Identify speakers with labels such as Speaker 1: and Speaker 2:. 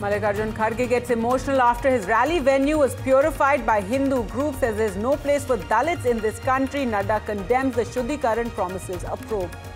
Speaker 1: Mallikarjun Kharge gets emotional after his rally venue was purified by Hindu groups, says there's no place for Dalits in this country. Nadda condemns the Shuddhikaran promises a probe.